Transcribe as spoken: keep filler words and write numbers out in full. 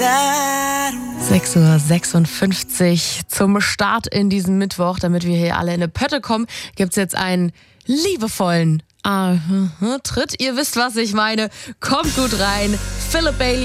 sechs Uhr sechsundfünfzig zum Start in diesem Mittwoch, damit wir hier alle in eine Pötte kommen, gibt's jetzt einen liebevollen ah, Tritt. Ihr wisst, was ich meine. Kommt gut rein. Philip Bailey.